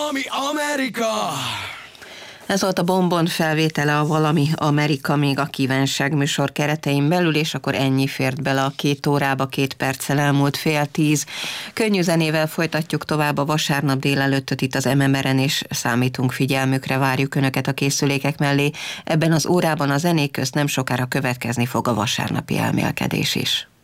Valami Amerika! Ez volt a Bonbon felvétele a Valami Amerika még a Kívánság műsor keretein belül, és akkor ennyi fért bele a 2 órába, 2 perccel elmúlt 9:30. Könnyű zenével folytatjuk tovább a vasárnap délelőttöt itt az MMR-en, és számítunk figyelmükre, várjuk Önöket a készülékek mellé. Ebben az órában a zenék közt nem sokára következni fog a vasárnapi elmélkedés is.